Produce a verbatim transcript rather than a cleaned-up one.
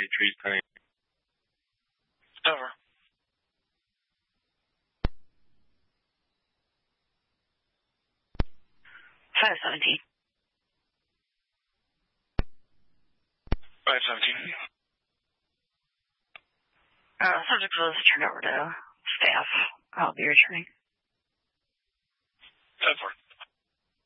any trees cutting. Over. five seventeen. five seventeen. Uh, subject was turned over to staff. I'll be returning. ten four.